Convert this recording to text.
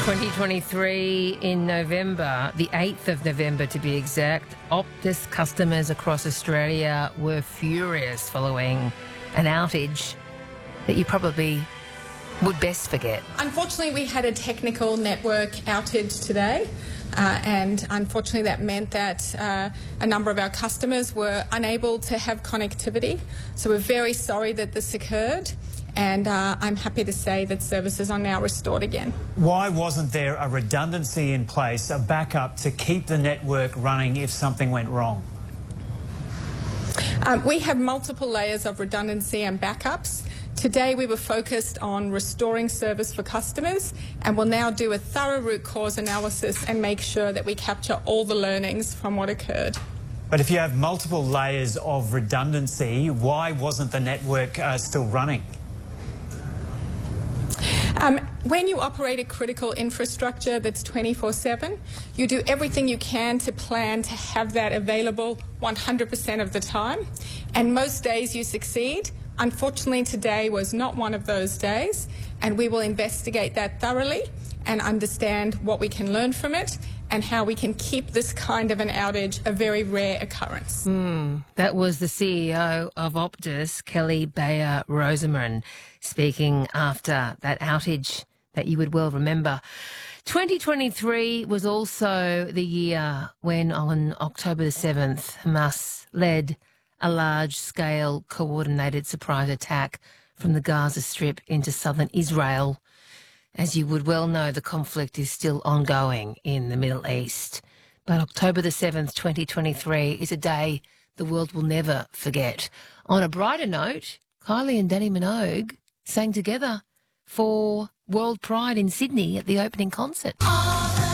2023 in November, the 8th of November to be exact, Optus customers across Australia were furious following an outage that you probably would best forget. Unfortunately, we had a technical network outage today, and unfortunately that meant that a number of our customers were unable to have connectivity. So we're very sorry that this occurred, and I'm happy to say that services are now restored again. Why wasn't there a redundancy in place, a backup to keep the network running if something went wrong? We have multiple layers of redundancy and backups. Today we were focused on restoring service for customers, and we'll now do a thorough root cause analysis and make sure that we capture all the learnings from what occurred. But if you have multiple layers of redundancy, why wasn't the network still running? When you operate a critical infrastructure that's 24/7, you do everything you can to plan to have that available 100% of the time, and most days you succeed. Unfortunately, today was not one of those days, and we will investigate that thoroughly and understand what we can learn from it and how we can keep this kind of an outage a very rare occurrence. That was the CEO of Optus, Kelly Bayer Roseman, speaking after that outage that you would well remember. 2023 was also the year when on October the 7th, Hamas led a large-scale coordinated surprise attack from the Gaza Strip into southern Israel. As you would well know, the conflict is still ongoing in the Middle East. But October the 7th, 2023 is a day the world will never forget. On a brighter note, Kylie and Danny Minogue sang together for World Pride in Sydney at the opening concert.